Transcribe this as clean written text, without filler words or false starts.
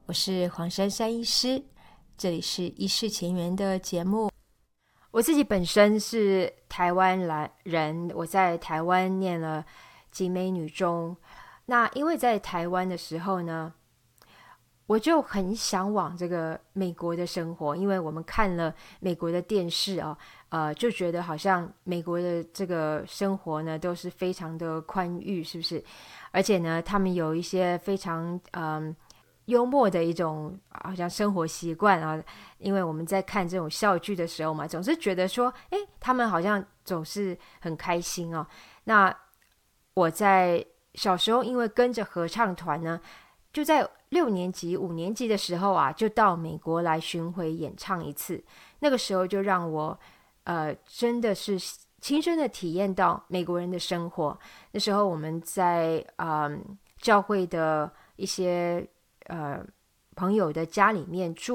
我是黄珊珊医师，这里是医事前缘的节目。我自己本身是台湾人，我在台湾念了景美女中。那因为在台湾的时候呢，我就很向往这个美国的生活，因为我们看了美国的电视就觉得好像美国的这个生活呢都是非常的宽裕，是不是？而且呢，他们有一些非常幽默的一种好像生活习惯啊，因为我们在看这种笑剧的时候嘛，总是觉得说，诶，他们好像总是很开心哦。那我在小时候因为跟着合唱团呢，就在6年级、5年级的时候啊，就到美国来巡回演唱一次。那个时候就让我真的是亲身的体验到美国人的生活。那时候我们在教会的一些朋友的家里面住。